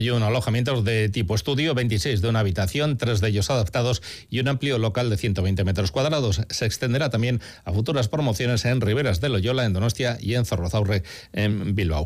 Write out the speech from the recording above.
Y un alojamiento de tipo estudio, 26 de una habitación, 3 de ellos adaptados y un amplio local de 120 metros cuadrados. Se extenderá también a futuras promociones en Riberas de Loyola, en Donostia y en Zorrozaurre, en Bilbao.